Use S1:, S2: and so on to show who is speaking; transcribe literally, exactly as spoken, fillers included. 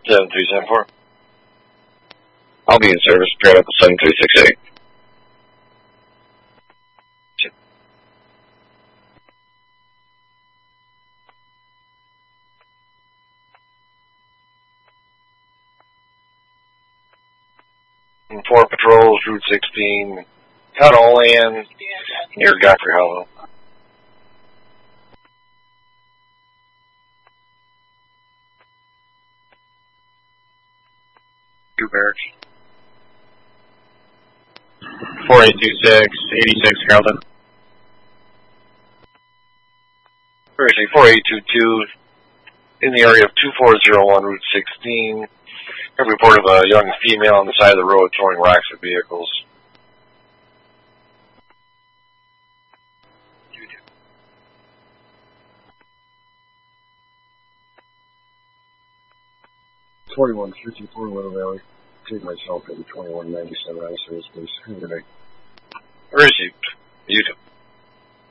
S1: seven three seven four. I'll be in service. Paired up with seven three six eight. Four patrols, Route sixteen, Tuttle Land, near Godfrey Hollow. Two barracks. four eight two six, eighty-six Carlton. Seriously, four eight two two, in the area of two four zero one, Route sixteen. A report of a young female on the side of the road throwing rocks at vehicles.
S2: twenty-one fifty-four Little Valley. Take myself at twenty-one ninety-seven. I service, please. Have a good night.
S1: Where is she? You too.